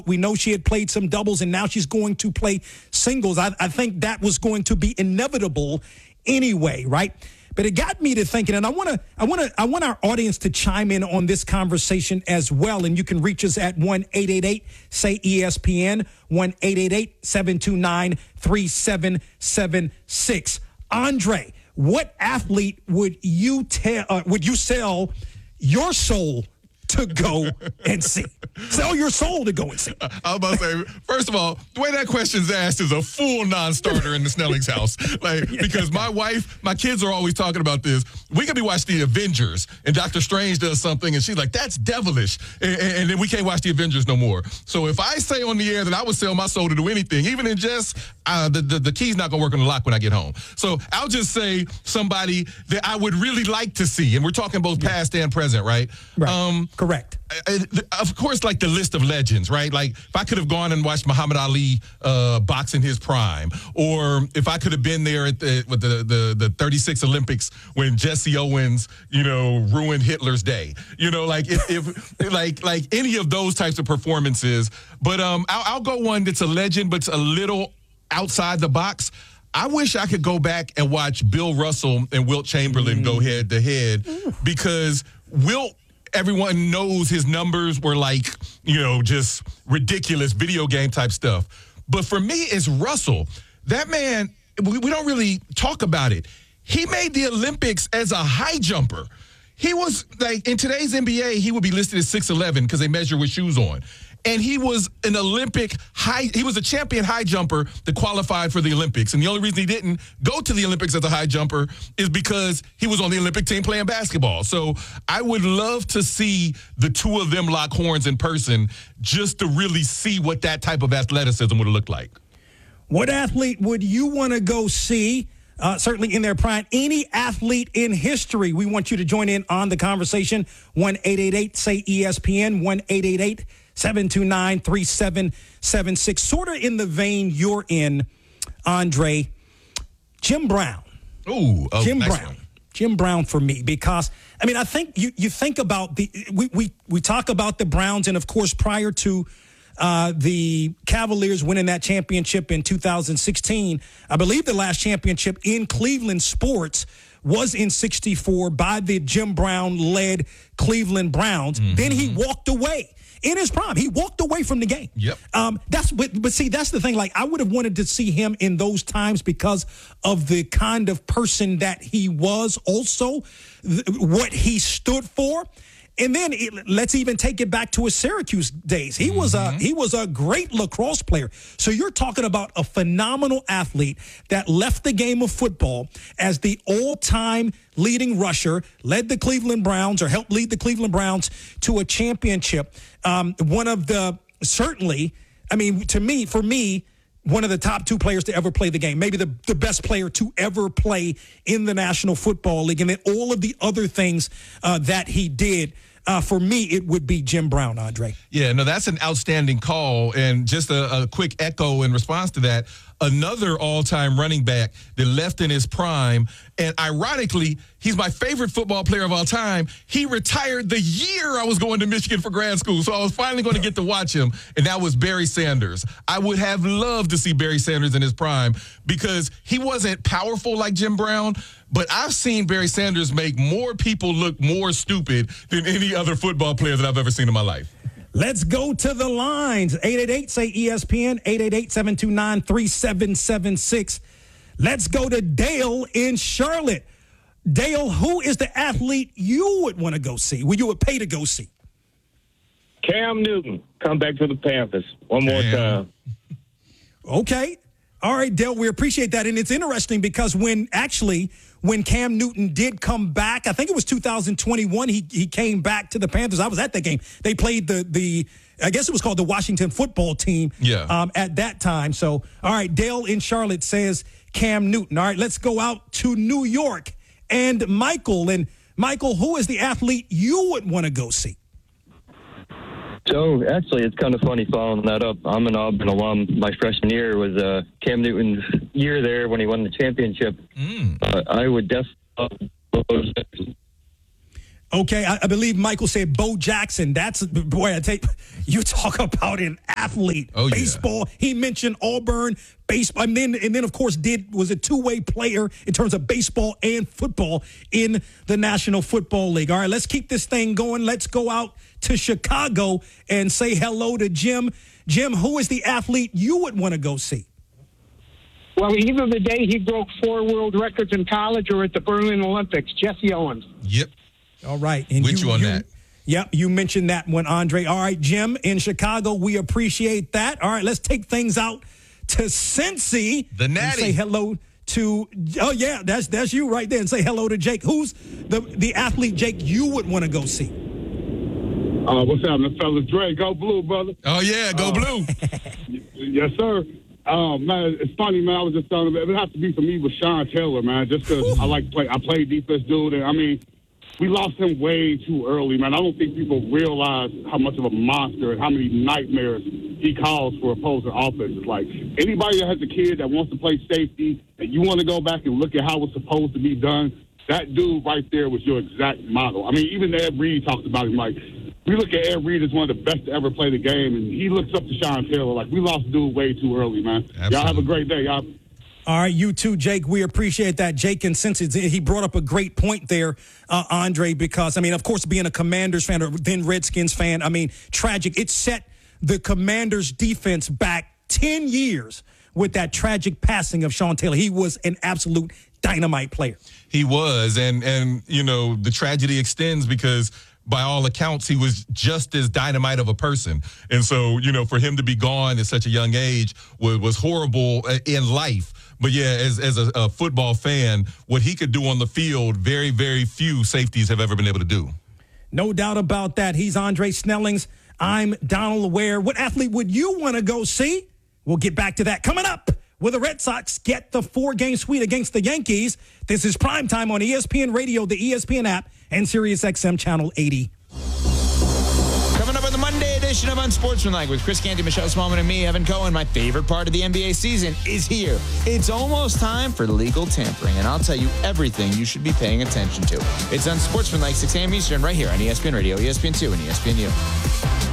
We know she had played some doubles, and now she's going to play singles. I think that was going to be inevitable anyway, right? But it got me to thinking, and I want our audience to chime in on this conversation as well. And you can reach us at 1-888-SAY-ESPN, 1-888-729-3776. Andre, what athlete would you sell your soul to go and see? Sell your soul to go and see. I was about to say, first of all, the way that question's asked is a full non-starter in the Snelling's house. Because my wife, my kids are always talking about this. We could be watching the Avengers, and Doctor Strange does something, and she's like, that's devilish. And then we can't watch the Avengers no more. So if I say on the air that I would sell my soul to do anything, even in just the key's not going to work on the lock when I get home. So I'll just say somebody that I would really like to see, and we're talking both past and present, right? Right. Correct. Of course, like the list of legends, right? Like if I could have gone and watched Muhammad Ali box in his prime, or if I could have been there at the 36 Olympics when Jesse Owens, ruined Hitler's day, like if like any of those types of performances. But I'll go one that's a legend, but it's a little outside the box. I wish I could go back and watch Bill Russell and Wilt Chamberlain go head to head, because Wilt, everyone knows his numbers were like, just ridiculous video game type stuff. But for me, it's Russell. That man, we don't really talk about it. He made the Olympics as a high jumper. He was like, in today's NBA, he would be listed as 6'11" because they measure with shoes on. And he was an he was a champion high jumper that qualified for the Olympics. And the only reason he didn't go to the Olympics as a high jumper is because he was on the Olympic team playing basketball. So I would love to see the two of them lock horns in person, just to really see what that type of athleticism would look like. What athlete would you want to go see? Certainly in their prime, any athlete in history. We want you to join in on the conversation. 1-888-SAY-ESPN, 1-888-729-3776. Sort of in the vein you're in, Andre, Jim Brown. Jim Brown. One. Jim Brown for me, because, I think you think about we talk about the Browns, and of course prior to the Cavaliers winning that championship in 2016. I believe the last championship in Cleveland sports was in 64 by the Jim Brown-led Cleveland Browns. Mm-hmm. Then he walked away in his prime. He walked away from the game. Yep. But see, that's the thing. Like, I would have wanted to see him in those times because of the kind of person that he was, also what he stood for. And then let's even take it back to his Syracuse days. He was a great lacrosse player. So you're talking about a phenomenal athlete that left the game of football as the all-time leading rusher, led the Cleveland Browns, or helped lead the Cleveland Browns to a championship. One of the, certainly, for me, one of the top two players to ever play the game, maybe the best player to ever play in the National Football League. And then all of the other things that he did. For me, it would be Jim Brown, Andre. Yeah, no, that's an outstanding call. And just a quick echo in response to that, another all-time running back that left in his prime. And ironically, he's my favorite football player of all time. He retired the year I was going to Michigan for grad school. So I was finally going to get to watch him. And that was Barry Sanders. I would have loved to see Barry Sanders in his prime, because he wasn't powerful like Jim Brown. But I've seen Barry Sanders make more people look more stupid than any other football player that I've ever seen in my life. Let's go to the lines. 888-SAY-ESPN, 888-729-3776. Let's go to Dale in Charlotte. Dale, who is the athlete you would want to go see, you would pay to go see? Cam Newton, come back to the Panthers one more time. Okay. All right, Dale, we appreciate that. And it's interesting because when Cam Newton did come back, I think it was 2021, he came back to the Panthers. I was at that game. They played the I guess it was called the Washington football team at that time. So, all right, Dale in Charlotte says Cam Newton. All right, let's go out to New York and Michael. And Michael, who is the athlete you would want to go see? So, actually, it's kind of funny following that up. I'm an Auburn alum. My freshman year was Cam Newton's year there when he won the championship. I would definitely. Okay, I believe Michael said Bo Jackson. That's, boy, you talk about an athlete. Oh, yeah. Baseball. He mentioned Auburn, baseball, and then of course was a two-way player in terms of baseball and football in the National Football League. All right, let's keep this thing going. Let's go out to Chicago and say hello to Jim. Jim, who is the athlete you would want to go see? Well, either the day he broke 4 world records in college or at the Berlin Olympics, Jesse Owens. Yep. All right. And With you on that. Yep, you mentioned that one, Andre. All right, Jim, in Chicago, we appreciate that. All right, let's take things out to Cincy. The Natty. And say hello to, oh, yeah, that's you right there. And say hello to Jake. Who's the athlete, Jake, you would want to go see? What's happening, fellas? Dre, go blue, brother. Oh, yeah, go blue. Yes, sir. Man, it's funny, man. I was just telling him, it would have to be for me with Sean Taylor, man, just because I play defense, dude. And, I mean, we lost him way too early, man. I don't think people realize how much of a monster and how many nightmares he caused for opposing offenses. Like, anybody that has a kid that wants to play safety and you want to go back and look at how it's supposed to be done, that dude right there was your exact model. I mean, even Ed Reed talked about him. Like, we look at Ed Reed as one of the best to ever play the game, and he looks up to Sean Taylor. Like, we lost dude way too early, man. Absolutely. Y'all have a great day, y'all. All right, you too, Jake. We appreciate that. Jake, and since he brought up a great point there, Andre, because, I mean, of course, being a Commanders fan or then Redskins fan, I mean, tragic. It set the Commanders' defense back 10 years with that tragic passing of Sean Taylor. He was an absolute dynamite player. He was, and you know, the tragedy extends because by all accounts, he was just as dynamite of a person. And so, you know, for him to be gone at such a young age was horrible in life. But, yeah, as a football fan, what he could do on the field, very, very few safeties have ever been able to do. No doubt about that. He's Andre Snellings. I'm Donald Ware. What athlete would you want to go see? We'll get back to that coming up. Will the Red Sox get the 4-game sweep against the Yankees? This is Primetime on ESPN Radio, the ESPN app, and SiriusXM Channel 80. Coming up on the Monday edition of Unsportsmanlike with Chris Canty, Michelle Smallman, and me, Evan Cohen. My favorite part of the NBA season is here. It's almost time for legal tampering, and I'll tell you everything you should be paying attention to. It's Unsportsmanlike, 6 a.m. Eastern, right here on ESPN Radio, ESPN2, and ESPNU.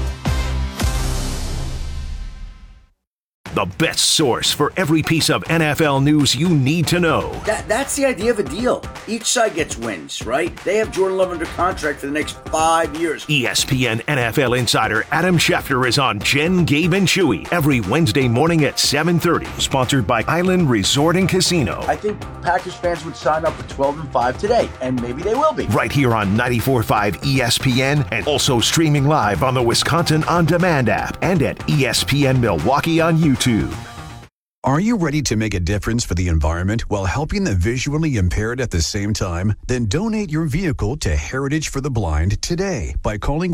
The best source for every piece of NFL news you need to know. That's the idea of a deal. Each side gets wins, right? They have Jordan Love under contract for the next 5 years. ESPN NFL insider Adam Schefter is on Jen, Gabe, and Chewy every Wednesday morning at 7:30. Sponsored by Island Resort and Casino. I think Packers fans would sign up for 12-5 today, and maybe they will be. Right here on 94.5 ESPN, and also streaming live on the Wisconsin On Demand app and at ESPN Milwaukee on YouTube. Are you ready to make a difference for the environment while helping the visually impaired at the same time? Then donate your vehicle to Heritage for the Blind today by calling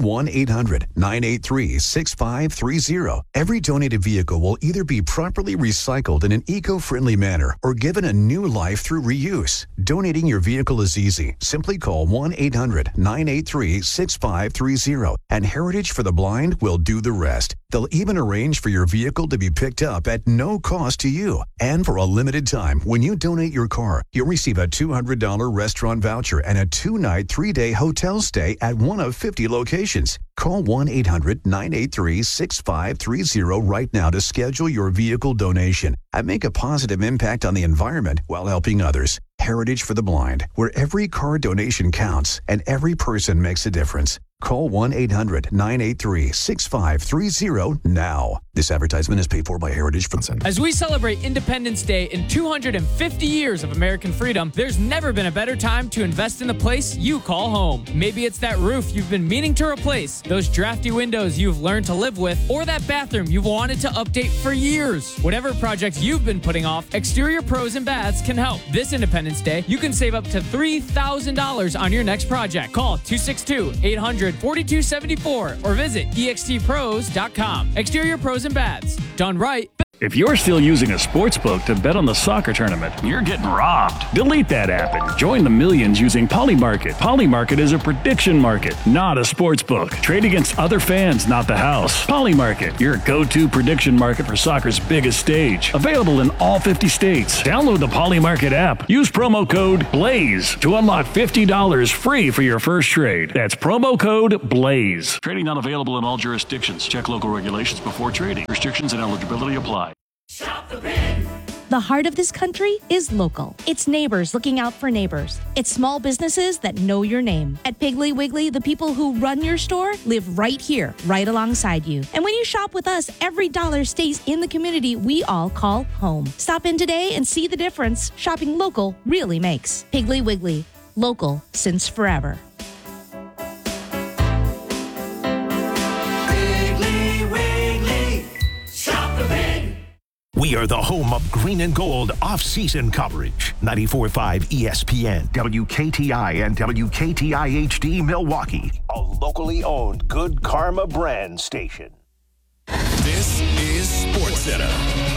1-800-983-6530. Every donated vehicle will either be properly recycled in an eco-friendly manner or given a new life through reuse. Donating your vehicle is easy. Simply call 1-800-983-6530 and Heritage for the Blind will do the rest. They'll even arrange for your vehicle to be picked up at no cost to you. And for a limited time, when you donate your car, you'll receive a $200 restaurant voucher and a 2-night, 3-day hotel stay at one of 50 locations. Call 1-800-983-6530 right now to schedule your vehicle donation and make a positive impact on the environment while helping others. Heritage for the Blind, where every car donation counts and every person makes a difference. Call 1-800-983-6530 now. This advertisement is paid for by Heritage for As we celebrate Independence Day in 250 years of American freedom, there's never been a better time to invest in the place you call home. Maybe it's that roof you've been meaning to replace, those drafty windows you've learned to live with, or that bathroom you've wanted to update for years. Whatever project you've been putting off, Exterior Pros and Baths can help. This Independence Day, you can save up to $3,000 on your next project. Call 262-800-4274 or visit extpros.com. Exterior Pros and Baths. Done right. If you're still using a sports book to bet on the soccer tournament, you're getting robbed. Delete that app and join the millions using Polymarket. Polymarket is a prediction market, not a sports book. Trade against other fans, not the house. Polymarket, your go-to prediction market for soccer's biggest stage. Available in all 50 states. Download the Polymarket app. Use promo code BLAZE to unlock $50 free for your first trade. That's promo code BLAZE. Trading not available in all jurisdictions. Check local regulations before trading. Restrictions and eligibility apply. Shop the Pig. The heart of this country is local. It's neighbors looking out for neighbors. It's small businesses that know your name. At Piggly Wiggly, the people who run your store live right here, right alongside you. And when you shop with us, every dollar stays in the community we all call home. Stop in today and see the difference shopping local really makes. Piggly Wiggly, local since forever. We are the home of green and gold off-season coverage. 94.5 ESPN, WKTI, and WKTI HD Milwaukee. A locally owned Good Karma brand station. This is SportsCenter.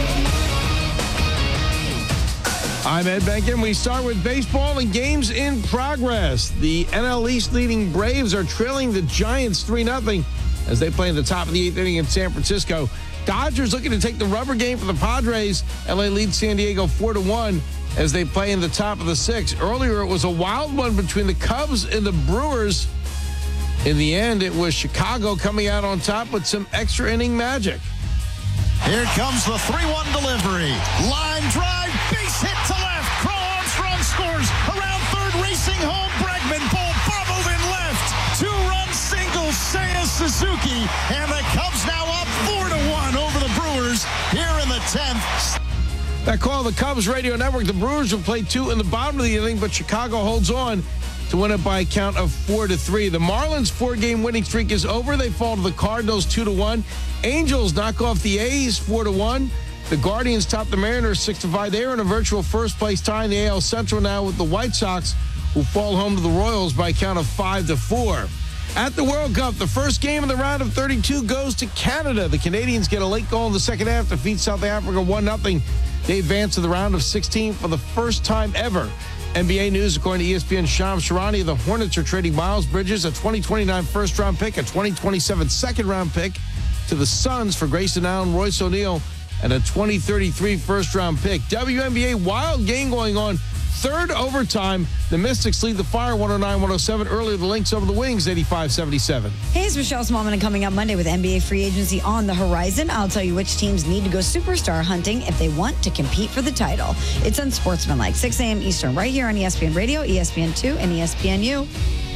I'm Ed Benkin. We start with baseball and games in progress. The NL East leading Braves are trailing the Giants 3-0 as they play in the top of the 8th inning in San Francisco. Dodgers looking to take the rubber game for the Padres. LA leads San Diego 4-1 as they play in the top of the 6th. Earlier, it was a wild one between the Cubs and the Brewers. In the end, it was Chicago coming out on top with some extra inning magic. Here comes the 3-1 delivery. Line drive, base hit to left. Crow Armstrong scores. Around third, racing home. Bregman, Bull, Bravo in left. 2-run single, Seiya Suzuki. And the Cubs now up 4-1 over the Brewers here in the 10th. That call, the Cubs radio network. The Brewers will play 2 in the bottom of the inning, but Chicago holds on to win it by a count of 4-3. The Marlins' 4-game winning streak is over. They fall to the Cardinals 2-1. Angels knock off the A's 4-1. The Guardians top the Mariners 6-5. They're in a virtual first place tie in the AL Central now with the White Sox, who fall home to the Royals by a count of 5-4. At the World Cup, the first game of the round of 32 goes to Canada. The Canadians get a late goal in the second half, defeat South Africa 1-0. They advance to the round of 16 for the first time ever. NBA news, according to ESPN's Shams Charania, the Hornets are trading Miles Bridges, a 2029 first-round pick, a 2027 second-round pick, to the Suns for Grayson Allen, Royce O'Neal, and a 2033 first-round pick. WNBA wild game going on. Third overtime, the Mystics lead the Fire 109-107. Earlier, the Lynx over the Wings 85-77. Hey, it's Michelle Smallman, and coming up Monday with NBA free agency on the horizon, I'll tell you which teams need to go superstar hunting if they want to compete for the title. It's Unsportsmanlike, 6 a.m. Eastern, right here on ESPN Radio, ESPN2, and ESPNU.